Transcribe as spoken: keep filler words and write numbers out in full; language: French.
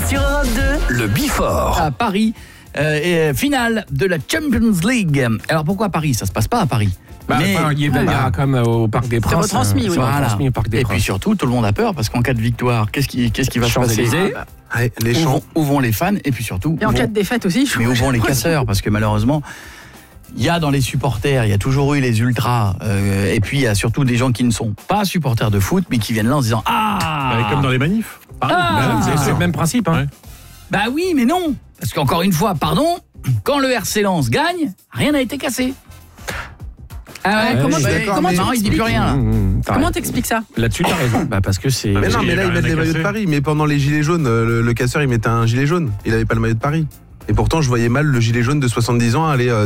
Sur Europe deux, Le Before. À Paris, euh, et, finale de la Champions League. Alors pourquoi Paris ? Ça se passe pas à Paris. Bah, mais enfin, il y a voilà. comme au Parc des Princes. retransmis, oui. C'est Voilà. retransmis au Parc des Et Princes. puis surtout, tout le monde a peur parce qu'en cas de victoire, qu'est-ce qui, qu'est-ce qui va se passer ? Champs-Élysées. Ouais, les Où champs. vont, où vont les fans ? Et puis surtout, Et en où cas vont- de défaite aussi, je mais où vont les casseurs ? Parce que malheureusement, il y a dans les supporters, il y a toujours eu les ultras, euh, et puis il y a surtout des gens qui ne sont pas supporters de foot, mais qui viennent là en se disant « Ah Bah, comme dans les manifs. Pareil. Ah Bah, C'est c'est c'est sûr. le même principe. Hein. Ouais. Bah oui, mais non !» Parce qu'encore une fois, pardon, quand le R C Lens gagne, rien n'a été cassé. Ah ouais, Ouais, comment, je suis bah, d'accord, comment mais- non, il dit plus rien là. Mmh, mmh, t'as Comment raison. t'expliques ça ? Là-dessus, t'as raison. Bah, parce que c'est. Mais non, il y mais là, avait ils mettent rien les à maillots de casser. Paris. Mais pendant les gilets jaunes, le, le casseur, il mettait un gilet jaune. Il avait pas le maillot de Paris. Et pourtant, je voyais mal le gilet jaune de soixante-dix ans aller euh,